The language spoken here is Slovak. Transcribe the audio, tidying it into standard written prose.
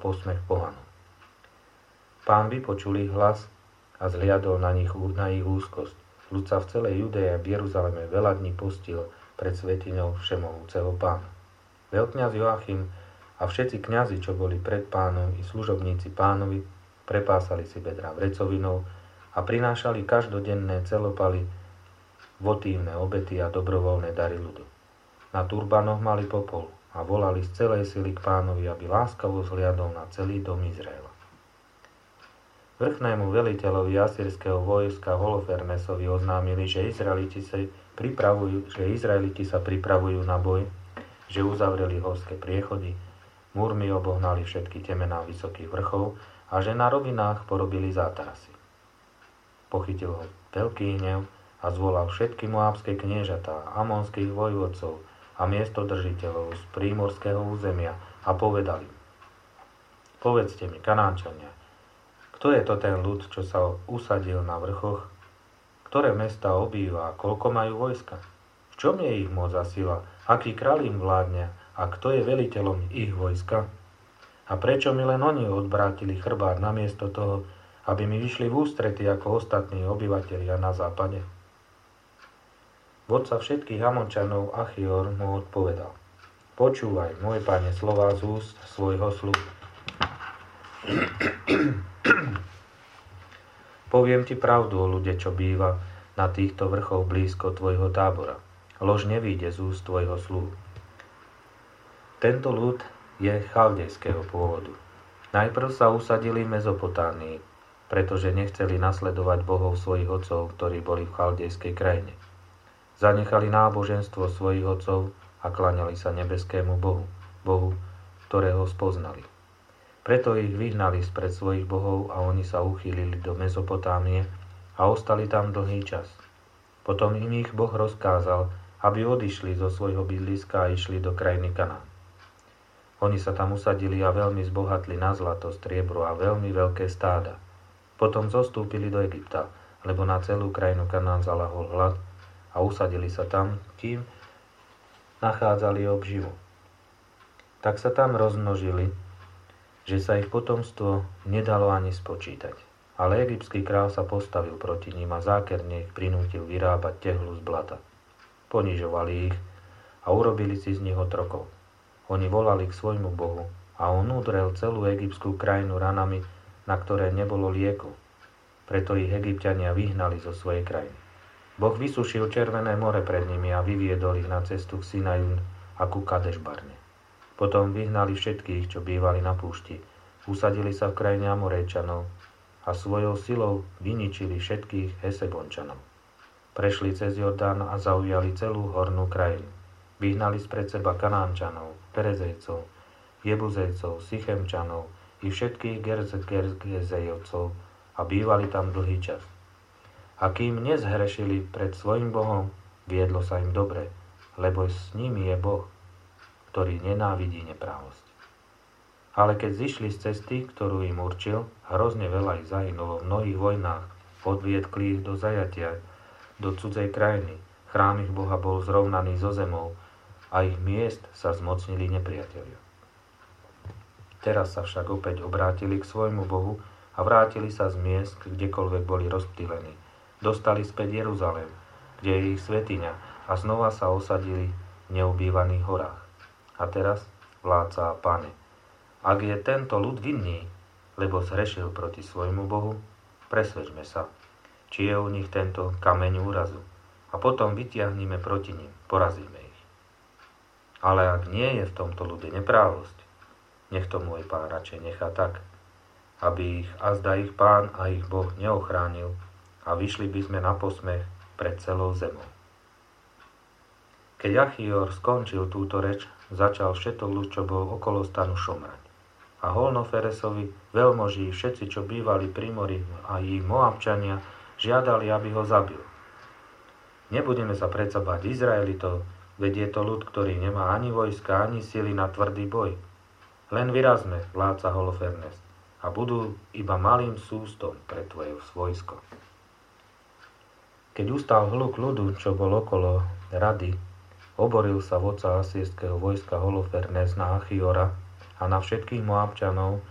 posmech pohanom. Pán vypočul ich hlas a zliadol na ich úzkosť. Ľud sa v celej Judei a v Jeruzaleme veľa dní postil pred svätyňou všemohúceho Pána. Veľkňaz Joachim a všetci kňazi, čo boli pred Pánom, i služobníci Pánovi, prepásali si bedrá vrecovinou a prinášali každodenné celopaly, votívne obety a dobrovoľné dary ľudu. Na turbanoch mali popol a volali z celej sily k Pánovi, aby láskavo zhliadol na celý dom Izraela. Vrchnému veliteľovi asýrskeho vojska Holofernesovi oznámili, že Izraeliti sa pripravujú na boj, že uzavreli horské priechody, múrmi obohnali všetky temená vysokých vrchov a že na rovinách porobili zátarasy. Pochytil ho veľký hnev a zvolal všetky moábske kniežatá, amonských vojvodcov a miestodržiteľov z prímorského územia a povedal im: Povedzte mi, Kanánčania, kto je to ten ľud, čo sa usadil na vrchoch? Ktoré mesta obýva a koľko majú vojska? V čom je ich moc a sila? Aký kráľ im vládne a kto je veliteľom ich vojska? A prečo mi len oni odbrátili chrbát namiesto toho, aby mi vyšli v ústrety ako ostatní obyvatelia na západe? Vodca všetkých Amončanov Achior mu odpovedal: Počúvaj, môj pane, slová z úst svojho sluhu. Poviem ti pravdu o ľude, čo býva na týchto vrchoch blízko tvojho tábora. Lož nevíde z úst tvojho sluhu. Tento ľud je chaldejského pôvodu. Najprv sa usadili v Mezopotánii, pretože nechceli nasledovať bohov svojich otcov, ktorí boli v chaldejskej krajine. Zanechali náboženstvo svojich otcov a kláňali sa nebeskému Bohu, ktorého spoznali. Preto ich vyhnali spred svojich bohov a oni sa uchýlili do Mezopotámie a ostali tam dlhý čas. Potom im ich Boh rozkázal, aby odišli zo svojho bydliska a išli do krajiny Kanán. Oni sa tam usadili a veľmi zbohatli na zlato, striebro a veľmi veľké stáda. Potom zostúpili do Egypta, lebo na celú krajinu Kanán zalahol hlad a usadili sa tam, kým nachádzali obživu. Tak sa tam rozmnožili, že sa ich potomstvo nedalo ani spočítať. Ale egyptský kráľ sa postavil proti ním a zákerne ich prinútil vyrábať tehlu z blata. Ponižovali ich a urobili si z nich otrokov. Oni volali k svojmu bohu a on udrel celú egyptskú krajinu ranami, na ktoré nebolo lieku. Preto ich Egypťania vyhnali zo svojej krajiny. Boh vysušil Červené more pred nimi a vyviedol ich na cestu k Sinaju a ku Kadešbarne. Potom vyhnali všetkých, čo bývali na púšti, usadili sa v krajine Amorejčanov a svojou silou vyničili všetkých Hesebončanov. Prešli cez Jordán a zaujali celú hornú krajinu. Vyhnali spred seba Kanánčanov, Perezejcov, Jebuzejcov, Sichemčanov i všetkých Gergezejovcov a bývali tam dlhý čas. A kým nezhrešili pred svojim Bohom, viedlo sa im dobre, lebo s nimi je Boh, ktorý nenávidí neprávosť. Ale keď zišli z cesty, ktorú im určil, hrozne veľa ich zahynulo v mnohých vojnách, odviedli ich do zajatia, do cudzej krajiny, chrám ich Boha bol zrovnaný so zemou a ich miest sa zmocnili nepriatelia. Teraz sa však opäť obrátili k svojmu Bohu a vrátili sa z miest, kdekoľvek boli rozptýlení. Dostali späť Jeruzalém, kde je ich svätyňa, a znova sa osadili v neobývaných horách. A teraz, vládca a pane, ak je tento ľud vinný, lebo zhrešil proti svojmu Bohu, presvedčme sa, či je u nich tento kameň úrazu, a potom vytiahnime proti nim, porazíme ich. Ale ak nie je v tomto ľude neprávosť, nech to môj pán radšej nechá tak, aby ich azda ich pán a ich Boh neochránil a vyšli by sme na posmech pred celou zemou. Keď Achior skončil túto reč, začal všetok ľud, čo bol okolo stanu, šomrať. A Holnoferesovi veľmoží, všetci, čo bývali pri mori, a ich Moabčania, žiadali, aby ho zabil. Nebudeme sa predsa báť Izraelitov, veď je to ľud, ktorý nemá ani vojska, ani sily na tvrdý boj. Len vyrazme, vládca Holofernes, a budú iba malým sústom pre tvoje vojsko. Keď ustal hluk ľudu, čo bol okolo rady, oboril sa vodca asýrskeho vojska Holofernes na Achiora a na všetkých Moabčanov